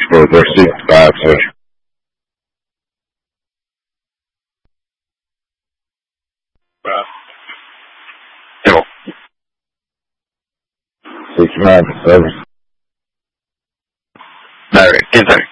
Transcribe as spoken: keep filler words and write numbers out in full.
for their sixty-five, sir. Yo. sixty-five, service. Alright, yes, sir.